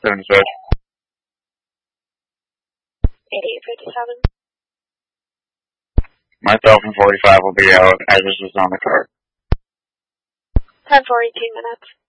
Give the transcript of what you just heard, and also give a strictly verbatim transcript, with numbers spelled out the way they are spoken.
seventy-six. eighty-eight fifty-seven. Myself and forty-five will be out. Address is on the card. ten forty-two minutes.